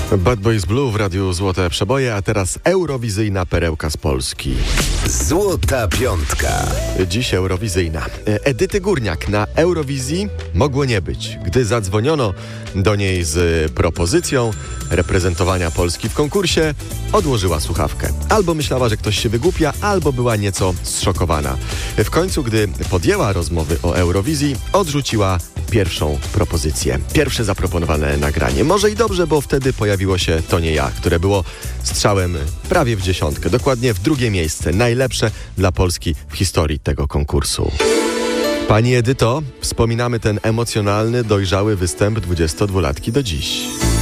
Bad Boys Blue w Radiu Złote Przeboje, a teraz eurowizyjna perełka z Polski. Złota Piątka. Dziś eurowizyjna. Edyty Górniak na Eurowizji mogło nie być, gdy zadzwoniono do niej z propozycją reprezentowania Polski w konkursie, odłożyła słuchawkę. Albo myślała, że ktoś się wygłupia, albo była nieco zszokowana. W końcu, gdy podjęła rozmowy o Eurowizji, odrzuciła pierwszą propozycję. Pierwsze zaproponowane nagranie. Może i dobrze, bo wtedy pojawiło się To nie ja, które było strzałem prawie w dziesiątkę. Dokładnie w drugie miejsce. Najlepsze dla Polski w historii tego konkursu. Pani Edyto, wspominamy ten emocjonalny, dojrzały występ 22-latki do dziś.